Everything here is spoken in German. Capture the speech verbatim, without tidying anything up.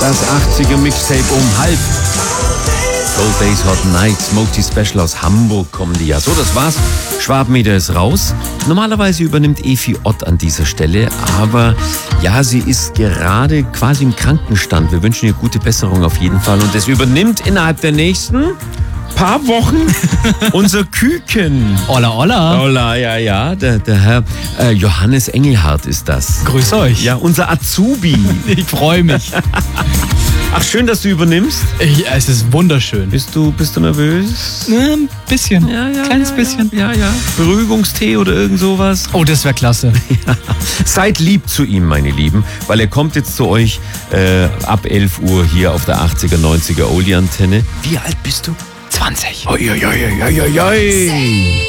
Das achtziger Mixtape um halb. Cold Days, Hot Nights, Moti Special aus Hamburg kommen die ja. So, das war's. Schwabenmeter ist raus. Normalerweise übernimmt Efi Ott an dieser Stelle, aber ja, sie ist gerade quasi im Krankenstand. Wir wünschen ihr gute Besserung auf jeden Fall und es übernimmt innerhalb der nächsten paar Wochen unser Küken. Olla, olla. Olla, ja, ja, der, der Herr äh, Johannes Engelhardt ist das. Grüß euch. Ja, unser Azubi. Ich freue mich. Ach, schön, dass du übernimmst. Ich, es ist wunderschön. Bist du, bist du nervös? Ein bisschen. Ja, ja, Kleines ja, bisschen. Ja, ja. Beruhigungstee oder irgend sowas. Oh, das wäre klasse. Ja. Seid lieb zu ihm, meine Lieben, weil er kommt jetzt zu euch äh, ab elf Uhr hier auf der achtziger, neunziger Oldie-Antenne. Wie alt bist du? zwanzig. Oi, oi, oi, oi, oi, oi.